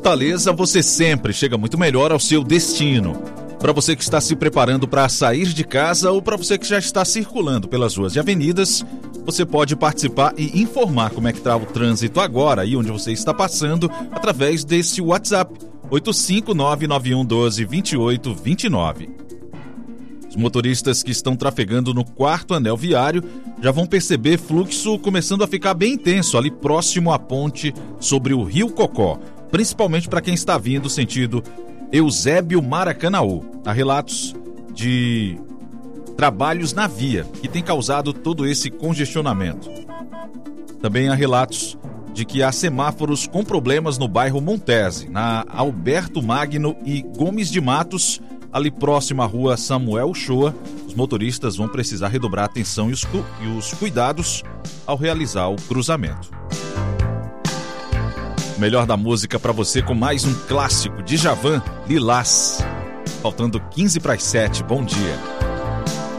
Fortaleza, você sempre chega muito melhor ao seu destino. Para você que está se preparando para sair de casa ou para você que já está circulando pelas ruas e avenidas, você pode participar e informar como é que está o trânsito agora e onde você está passando através desse WhatsApp 85991122829. Os motoristas que estão trafegando no 4º anel viário já vão perceber fluxo começando a ficar bem intenso ali próximo à ponte sobre o Rio Cocó, principalmente para quem está vindo sentido Eusébio Maracanaú. Há relatos de trabalhos na via que tem causado todo esse congestionamento. Também há relatos de que há semáforos com problemas no bairro Montese, na Alberto Magno e Gomes de Matos, ali próximo à rua Samuel Shoa. Os motoristas vão precisar redobrar a atenção e os cuidados ao realizar o cruzamento. O melhor da música para você com mais um clássico de Djavan, Lilás. Faltando 15 para as 7, bom dia.